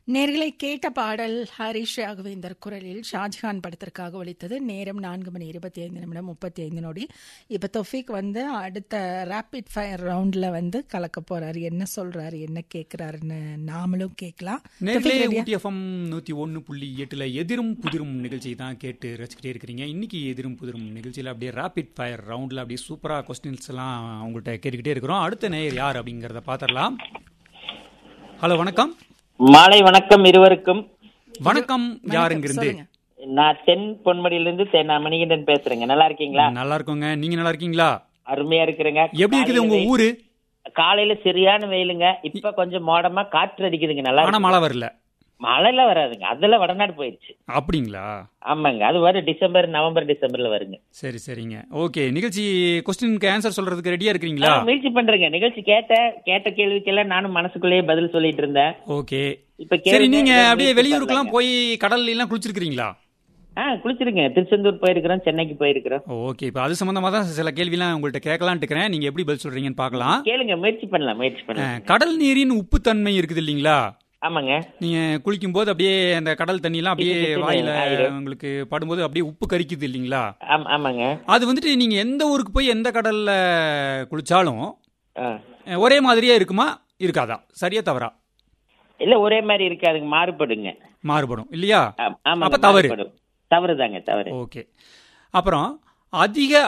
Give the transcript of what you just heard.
நேர்களை கேட்ட பாடல் ஹரிஷ் ராகவேந்தர் குரலில் ஷாஜஹான் படத்திற்காக ஒலித்தது. நேரம் 4:25 இப்ப தொஃபிக் அடுத்த ரேபிட் ஃபயர் ரவுண்ட்ல கலக்க போறாரு. என்ன சொல்றாரு, என்ன கேட்கிறாருன்னு நாமளும் கேட்கலாம். நேர்களே, ஊட்டி எஃப்எம் 101.8 எதிரும் புதிரும் நிகழ்ச்சி தான் கேட்டு ரசிக்கிட்டே இருக்கிறீங்க. இன்னைக்கு எதிரும் புதிரும் நிகழ்ச்சியில் அப்படியே ரேபிட் ஃபயர் ரவுண்ட்ல அப்படியே சூப்பரா கொஸ்டின்ஸ் எல்லாம் அவங்கள்ட்ட கேட்டுக்கிட்டே இருக்கிறோம். அடுத்த நேயர் யார் அப்படிங்கறத பாத்திரலாம். ஹலோ, வணக்கம். மாலை வணக்கம் இருவருக்கும். வணக்கம். யாருங்கிருந்து? நான் தென் பொன்மடியிலிருந்து மணிகண்டன் பேசுறேங்க. நல்லா இருக்கீங்களா? நல்லா இருக்கோங்க. நீங்க நல்லா இருக்கீங்களா? அருமையா இருக்கிறேங்க. எப்படி இருக்குது உங்க ஊரு? காலையில சரியான வெயிலுங்க. இப்ப கொஞ்சம் மோடமா காற்று அடிக்குதுங்க. நல்லா ஆனா மழை வரல. மழைல வராதுங்க, அதெல்லாம் வடநாடு போயிடுச்சு. அப்படிங்களா? ஆமாங்க, அது வரும் நவம்பர் டிசம்பர்ல வருங்க. சரி சரிங்க. ஓகே, நிகழ்ச்சி கொஸ்டினுக்கு ஆன்சர் சொல்றதுக்கு ரெடியா இருக்கீங்களா? முயற்சி பண்றேங்க. நிகழ்ச்சி கேட்ட கேள்விக்கெல்லாம் நானும் மனசுக்குள்ளேயே பதில் சொல்லிட்டு இருந்தேன். ஓகே, சரி. நீங்க அப்படியே வெளியூருக்கெல்லாம் போய் கடல்ல எல்லாம் குளிச்சிருக்கீங்களா? குளிச்சிருங்க. திருச்செந்தூர் போயிருக்கிறோம், சென்னைக்கு போயிருக்கிறோம். ஓகே, இப்ப அது சம்பந்தமா தான் சில கேள்விலாம் உங்கள்ட்ட கேட்கலான்னு இருக்கிறேன். நீங்க எப்படி பதில் சொல்றீங்கன்னு பாக்கலாம். கேளுங்க, முயற்சி பண்ணலாம். கடல் நீரின் உப்பு தன்மை இருக்குது இல்லீங்களா? ஆமாங்க. நீங்க குளிக்கும் போது அப்படியே அந்த கடல் தண்ணி எல்லாம் அப்படியே வாயில உங்களுக்கு படும்போது அப்படியே உப்பு கரிக்குது இல்லீங்களா? ஆமாங்க. அது நீங்க எந்த ஊருக்கு போய் எந்த கடல்ல குளிச்சாலும் ஒரே மாதிரியே இருக்குமா, இருக்காதா? சரியா தவறா? இல்ல, ஒரே மாதிரி இருக்காதுங்க, மாறுபடும் இல்லையா? அப்ப தவறு. தவறுதாங்க, தவறு. ஓகே. அப்புறம் அதிக